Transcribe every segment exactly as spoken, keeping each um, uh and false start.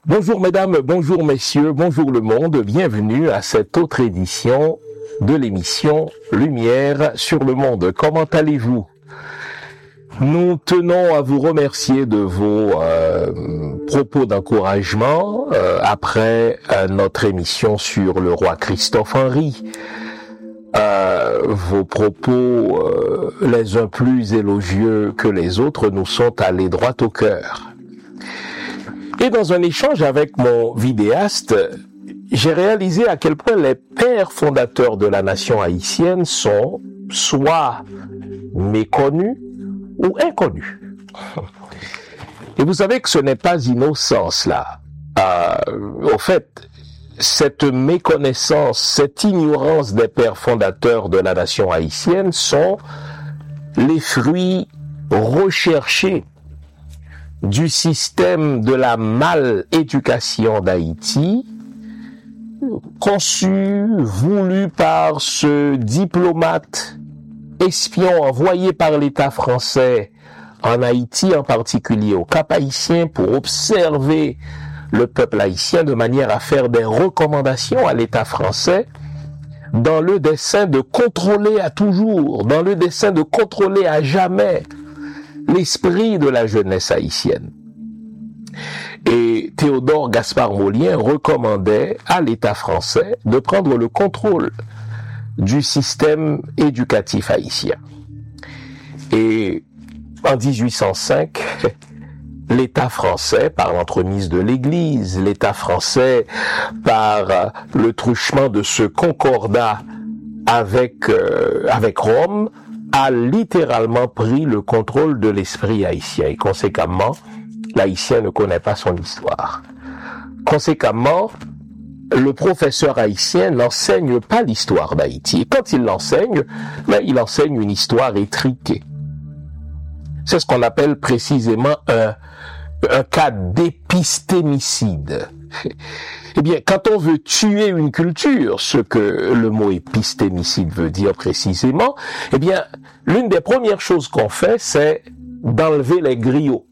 Bonjour mesdames, bonjour messieurs, bonjour le monde, bienvenue à cette autre édition de l'émission Lumière sur le monde. Comment allez-vous? Nous tenons à vous remercier de vos euh, propos d'encouragement euh, après euh, notre émission sur le roi Christophe Henri. Euh, vos propos, euh, les uns plus élogieux que les autres, nous sont allés droit au cœur. Et dans un échange avec mon vidéaste, j'ai réalisé à quel point les pères fondateurs de la nation haïtienne sont soit méconnus ou inconnus. Et vous savez que ce n'est pas innocent cela. Euh, au fait, cette méconnaissance, cette ignorance des pères fondateurs de la nation haïtienne sont les fruits recherchés du système de la mal-éducation d'Haïti, conçu, voulu par ce diplomate espion envoyé par l'État français en Haïti, en particulier au Cap-Haïtien, pour observer le peuple haïtien de manière à faire des recommandations à l'État français dans le dessein de contrôler à toujours, dans le dessein de contrôler à jamais l'esprit de la jeunesse haïtienne. Et Théodore Gaspard Molien recommandait à l'État français de prendre le contrôle du système éducatif haïtien. Et en dix-huit cent cinq, l'État français, par l'entremise de l'Église, l'État français, par le truchement de ce concordat avec, euh, avec Rome, a littéralement pris le contrôle de l'esprit haïtien. Et conséquemment, l'haïtien ne connaît pas son histoire. Conséquemment, le professeur haïtien n'enseigne pas l'histoire d'Haïti. Et quand il l'enseigne, ben, il enseigne une histoire étriquée. C'est ce qu'on appelle précisément un, un cas d'épistémicide. Eh bien, quand on veut tuer une culture, ce que le mot épistémicide veut dire précisément, eh bien, l'une des premières choses qu'on fait, c'est d'enlever les griots.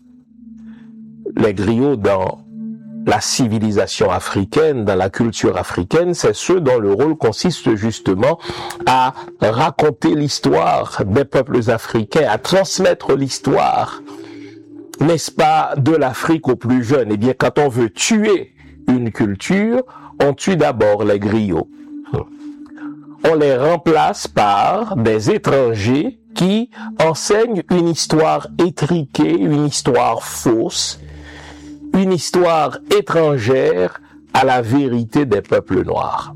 Les griots dans la civilisation africaine, dans la culture africaine, c'est ceux dont le rôle consiste justement à raconter l'histoire des peuples africains, à transmettre l'histoire, n'est-ce pas, de l'Afrique aux plus jeunes. Eh bien, quand on veut tuer une culture, on tue d'abord les griots. On les remplace par des étrangers qui enseignent une histoire étriquée, une histoire fausse, une histoire étrangère à la vérité des peuples noirs.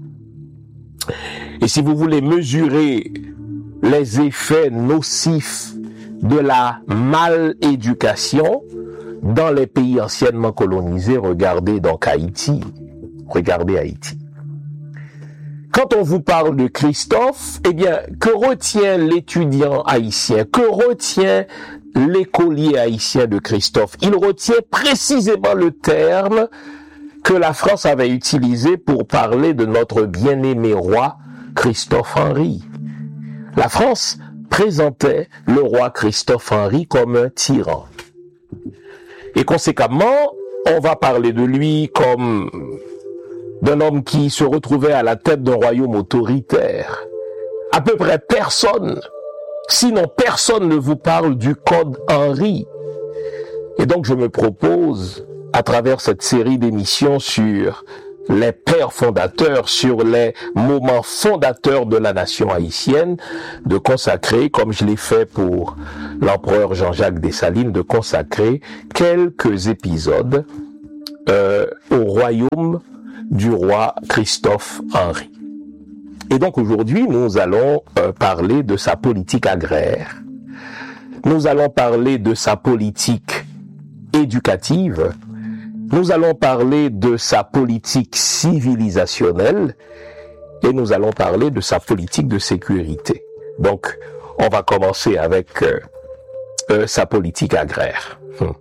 Et si vous voulez mesurer les effets nocifs de la mal-éducation dans les pays anciennement colonisés, regardez donc Haïti. Regardez Haïti. Quand on vous parle de Christophe, eh bien, que retient l'étudiant haïtien? Que retient l'écolier haïtien de Christophe? Il retient précisément le terme que la France avait utilisé pour parler de notre bien-aimé roi Christophe Henri. La France présentait le roi Christophe Henri comme un tyran. Et conséquemment, on va parler de lui comme d'un homme qui se retrouvait à la tête d'un royaume autoritaire. À peu près personne, sinon personne ne vous parle du code Henri. Et donc je me propose, à travers cette série d'émissions sur les pères fondateurs, sur les moments fondateurs de la nation haïtienne, de consacrer, comme je l'ai fait pour l'empereur Jean-Jacques Dessalines, de consacrer quelques épisodes euh, au royaume du roi Christophe Henri. Et donc aujourd'hui, nous allons euh, parler de sa politique agraire. Nous allons parler de sa politique éducative. Nous allons parler de sa politique civilisationnelle et nous allons parler de sa politique de sécurité. Donc, on va commencer avec euh, euh, sa politique agraire. Hum.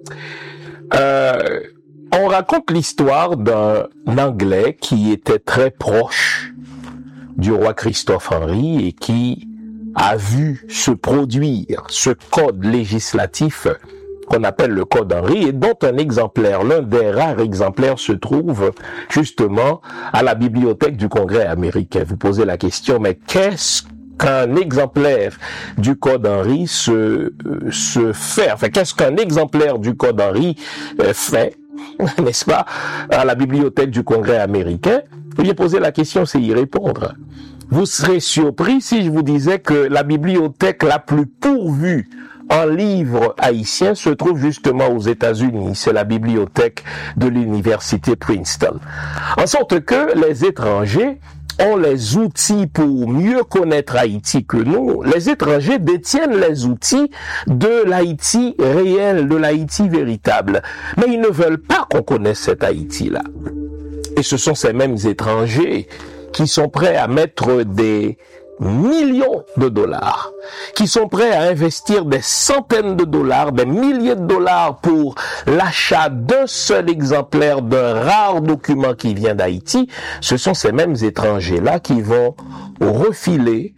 Euh, on raconte l'histoire d'un Anglais qui était très proche du roi Christophe Henri et qui a vu se produire ce code législatif qu'on appelle le Code Henry et dont un exemplaire, l'un des rares exemplaires se trouve justement à la bibliothèque du Congrès américain. Vous posez la question, mais qu'est-ce qu'un exemplaire du Code Henry se, se fait? Enfin, qu'est-ce qu'un exemplaire du Code Henry fait, n'est-ce pas, à la bibliothèque du Congrès américain? Vous lui posez la question, c'est y répondre. Vous serez surpris si je vous disais que la bibliothèque la plus pourvue en livres haïtiens se trouve justement aux États-Unis. C'est la bibliothèque de l'université Princeton. En sorte que les étrangers ont les outils pour mieux connaître Haïti que nous. Les étrangers détiennent les outils de l'Haïti réel, de l'Haïti véritable. Mais ils ne veulent pas qu'on connaisse cet Haïti-là. Et ce sont ces mêmes étrangers qui sont prêts à mettre des millions de dollars, qui sont prêts à investir des centaines de dollars, des milliers de dollars pour l'achat d'un seul exemplaire d'un rare document qui vient d'Haïti. Ce sont ces mêmes étrangers-là qui vont refiler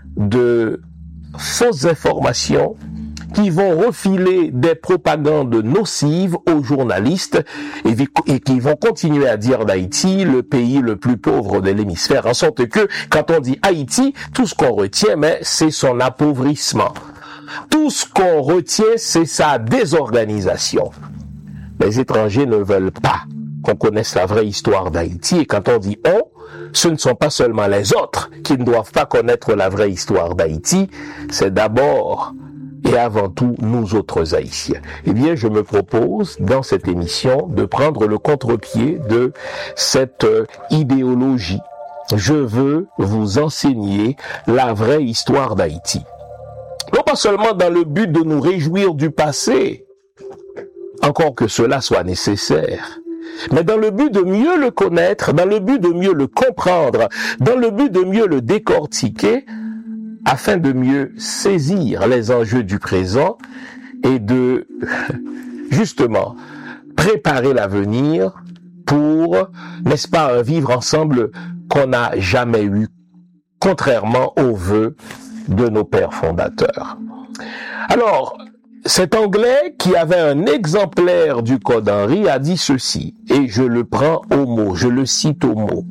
de fausses informations, qui vont refiler des propagandes nocives aux journalistes et, et qui vont continuer à dire d'Haïti le pays le plus pauvre de l'hémisphère, en sorte que quand on dit Haïti, tout ce qu'on retient, mais c'est son appauvrissement. Tout ce qu'on retient, c'est sa désorganisation. Les étrangers ne veulent pas qu'on connaisse la vraie histoire d'Haïti, et quand on dit « on », ce ne sont pas seulement les autres qui ne doivent pas connaître la vraie histoire d'Haïti, c'est d'abord et avant tout nous autres Haïtiens. Eh bien, je me propose dans cette émission de prendre le contre-pied de cette euh, idéologie. Je veux vous enseigner la vraie histoire d'Haïti. Non pas seulement dans le but de nous réjouir du passé, encore que cela soit nécessaire, mais dans le but de mieux le connaître, dans le but de mieux le comprendre, dans le but de mieux le décortiquer, afin de mieux saisir les enjeux du présent et de, justement, préparer l'avenir pour, n'est-ce pas, un vivre ensemble qu'on n'a jamais eu, contrairement aux vœux de nos pères fondateurs. Alors, cet Anglais qui avait un exemplaire du Code Henry a dit ceci, et je le prends au mot, je le cite au mot.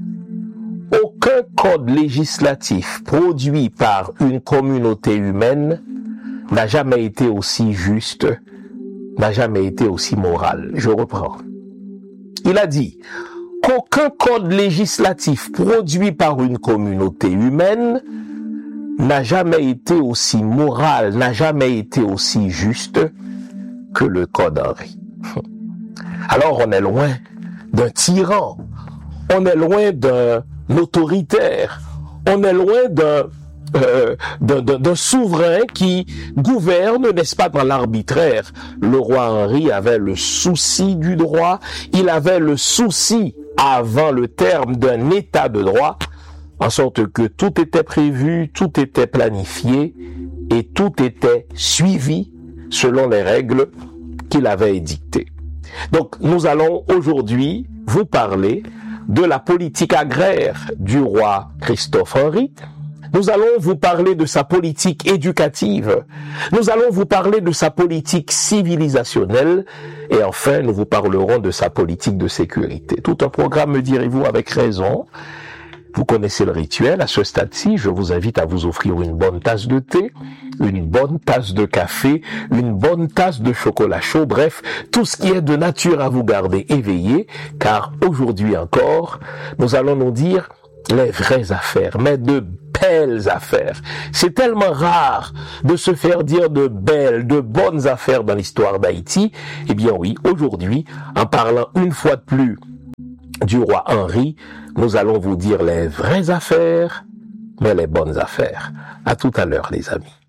Aucun code législatif produit par une communauté humaine n'a jamais été aussi juste, n'a jamais été aussi moral. Je reprends. Il a dit qu'aucun code législatif produit par une communauté humaine n'a jamais été aussi moral, n'a jamais été aussi juste que le Code Henry. Alors on est loin d'un tyran, on est loin d'un autoritaire, on est loin d'un euh, d'un, d'un souverain qui gouverne, n'est-ce pas, dans l'arbitraire. Le roi Henri avait le souci du droit, il avait le souci, avant le terme, d'un état de droit, en sorte que tout était prévu, tout était planifié et tout était suivi selon les règles qu'il avait édictées. Donc, nous allons aujourd'hui vous parler de la politique agraire du roi Christophe Henri. Nous allons vous parler de sa politique éducative. Nous allons vous parler de sa politique civilisationnelle. Et enfin, nous vous parlerons de sa politique de sécurité. Tout un programme, me direz-vous, avec raison. Vous connaissez le rituel. À ce stade-ci, je vous invite à vous offrir une bonne tasse de thé, une bonne tasse de café, une bonne tasse de chocolat chaud, bref, tout ce qui est de nature à vous garder éveillé, car aujourd'hui encore, nous allons nous dire les vraies affaires, mais de belles affaires. C'est tellement rare de se faire dire de belles, de bonnes affaires dans l'histoire d'Haïti. Eh bien oui, aujourd'hui, en parlant une fois de plus du roi Henri, nous allons vous dire les vraies affaires, mais les bonnes affaires. À tout à l'heure, les amis.